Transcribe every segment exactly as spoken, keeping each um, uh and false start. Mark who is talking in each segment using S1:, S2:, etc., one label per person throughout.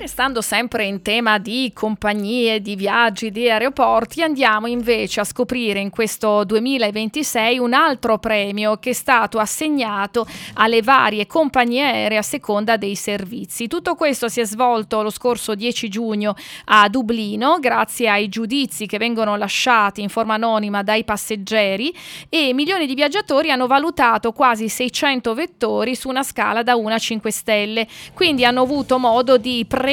S1: Restando sempre in tema di compagnie, di viaggi, di aeroporti, andiamo invece a scoprire in questo duemilaventisei un altro premio che è stato assegnato alle varie compagnie aeree a seconda dei servizi. Tutto questo si è svolto lo scorso dieci giugno a Dublino grazie ai giudizi che vengono lasciati in forma anonima dai passeggeri, e milioni di viaggiatori hanno valutato quasi seicento vettori su una scala da uno a cinque stelle, quindi hanno avuto modo di premiare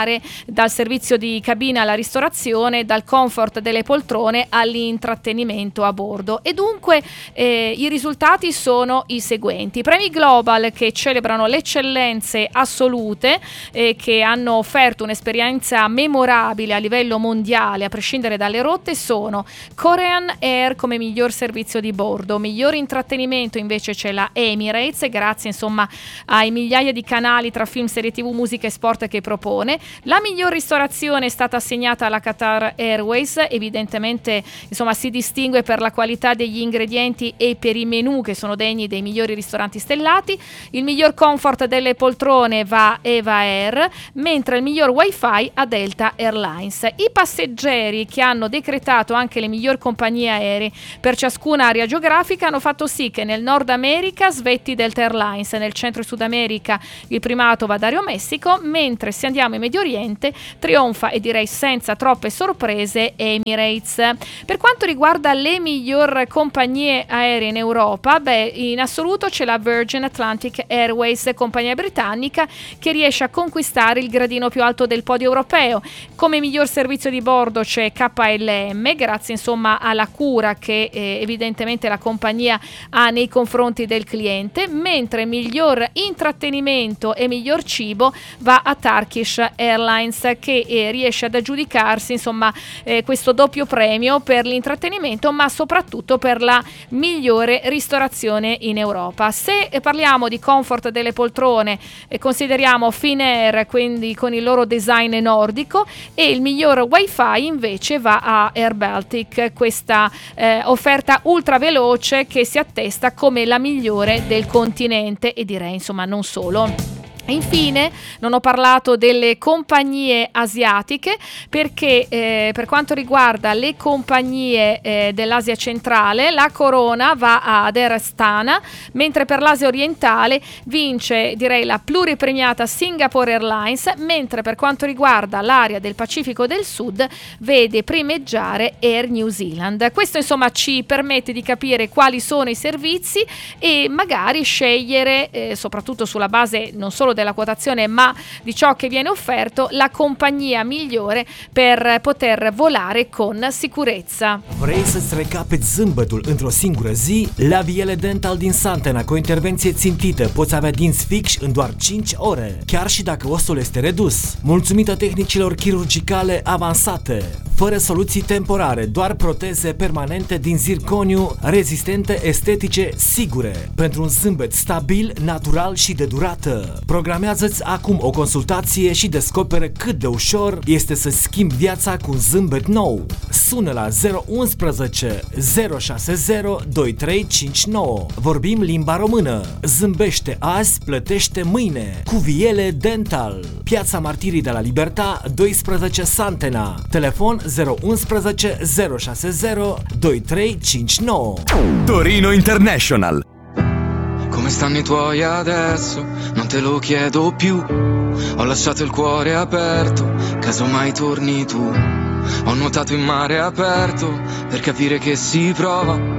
S1: dal servizio di cabina alla ristorazione, dal comfort delle poltrone all'intrattenimento a bordo. E dunque eh, i risultati sono i seguenti: premi Global, che celebrano le eccellenze assolute e eh, che hanno offerto un'esperienza memorabile a livello mondiale a prescindere dalle rotte, sono Korean Air come miglior servizio di bordo. Miglior intrattenimento invece c'è la Emirates, grazie insomma ai migliaia di canali tra film, serie tv, musica e sport che propone. La miglior ristorazione è stata assegnata alla Qatar Airways, evidentemente insomma si distingue per la qualità degli ingredienti e per i menù che sono degni dei migliori ristoranti stellati. Il miglior comfort delle poltrone va a Eva Air, mentre il miglior wifi a Delta Airlines. I passeggeri, che hanno decretato anche le migliori compagnie aeree per ciascuna area geografica, hanno fatto sì che nel Nord America svetti Delta Airlines, nel Centro e Sud America il primato va ad Aeroméxico, mentre se andiamo in Medio Oriente trionfa, e direi senza troppe sorprese, Emirates. Per quanto riguarda le miglior compagnie aeree in Europa, beh, in assoluto c'è la Virgin Atlantic Airways, compagnia britannica, che riesce a conquistare il gradino più alto del podio europeo. Come miglior servizio di bordo c'è K L M, grazie insomma alla cura che eh, evidentemente la compagnia ha nei confronti del cliente, mentre miglior intrattenimento e miglior cibo va a Turkish Airlines, che eh, riesce ad aggiudicarsi insomma eh, questo doppio premio per l'intrattenimento, ma soprattutto per la migliore ristorazione in Europa. Se eh, parliamo di comfort delle poltrone, eh, consideriamo Finnair, quindi con il loro design nordico, e il miglior wifi invece va a Air Baltic, questa eh, offerta ultra veloce che si attesta come la migliore del continente, e direi insomma non solo. Infine non ho parlato delle compagnie asiatiche, perché eh, per quanto riguarda le compagnie eh, dell'Asia centrale, la corona va ad Air Astana, mentre per l'Asia orientale vince direi la pluripremiata Singapore Airlines, mentre per quanto riguarda l'area del Pacifico del Sud vede primeggiare Air New Zealand. Questo insomma ci permette di capire quali sono i servizi e magari scegliere, eh, soprattutto sulla base non solo della quotazione ma di ciò che viene offerto, la compagnia migliore per poter volare con sicurezza.
S2: Vrei să-ți recapeți zâmbetul într-o singură zi? La Viele Dental din Santena, cu o intervenție țintită, poți avea dinți fixi în doar cinci ore, chiar și dacă ostul este redus, mulțumită tehnicilor chirurgicale avansate, fără soluții temporare, doar proteze permanente din zirconiu, rezistente, estetice, sigure, pentru un zâmbet stabil, natural și de durată. Programează-ți acum o consultație și descoperă cât de ușor este să schimbi viața cu un zâmbet nou. Sună la zero unu unu zero șase zero doi trei cinci nouă. Vorbim limba română. Zâmbește azi, plătește mâine. Cu Viele Dental. Piața Martirii de la Libertà doisprezece Santena. Telefon zero unu unu zero șase zero doi trei cinci nouă.
S3: Torino International.
S4: Come stanno i tuoi adesso? Non te lo chiedo più. Ho lasciato il cuore aperto, caso mai torni tu. Ho nuotato in mare aperto per capire che si prova